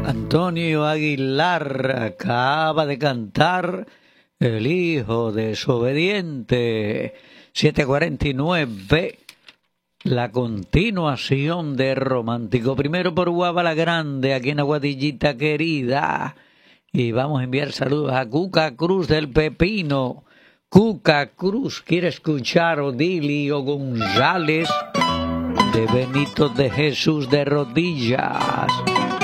Antonio Aguilar acaba de cantar El hijo desobediente. 7:49. La continuación de Romántico. Primero por Guabala Grande, aquí en Aguadillita querida. Y vamos a enviar saludos a Cuca Cruz del Pepino. Cuca Cruz quiere escuchar Odilio González de Benito de Jesús de Rodillas.